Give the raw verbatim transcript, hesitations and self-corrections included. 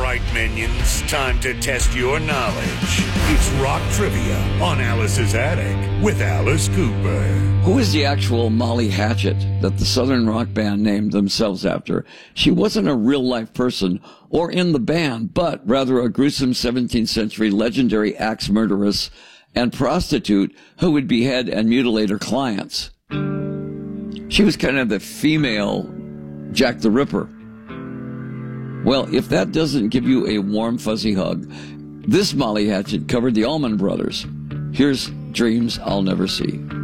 right, minions. Time to test your knowledge. It's Rock Trivia on Alice's Attic with Alice Cooper. Who is the actual Molly Hatchet that the Southern rock band named themselves after? She wasn't a real-life person or in the band, but rather a gruesome seventeenth century legendary axe murderess and prostitute who would behead and mutilate her clients. She was kind of the female Jack the Ripper. Well, if that doesn't give you a warm, fuzzy hug, this Molly Hatchet covered the Allman Brothers. Here's Dreams I'll Never See.